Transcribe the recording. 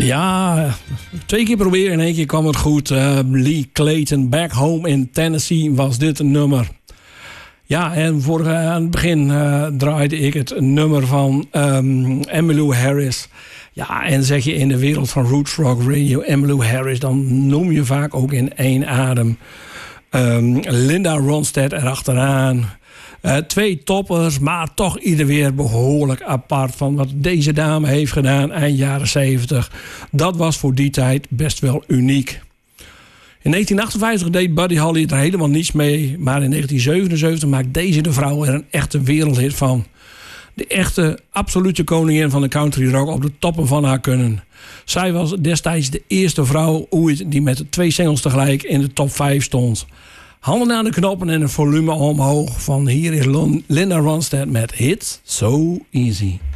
Ja, 2 keer proberen, in 1 keer kwam het goed. Lee Clayton, Back Home in Tennessee was dit een nummer. Ja, en aan het begin draaide ik het nummer van Emmylou Harris. Ja, en zeg je in de wereld van Roots Rock Radio Emmylou Harris, dan noem je vaak ook in 1 adem Linda Ronstadt erachteraan. 2 toppers, maar toch ieder weer behoorlijk apart van wat deze dame heeft gedaan eind jaren 70. Dat was voor die tijd best wel uniek. In 1958 deed Buddy Holly er helemaal niets mee, maar in 1977 maakt deze de vrouw er een echte wereldhit van. De echte absolute koningin van de country rock op de toppen van haar kunnen. Zij was destijds de eerste vrouw ooit die met 2 singles tegelijk in de top 5 stond. Handen aan de knoppen en het volume omhoog. Van hier is Linda Ronstadt met Hit So Easy.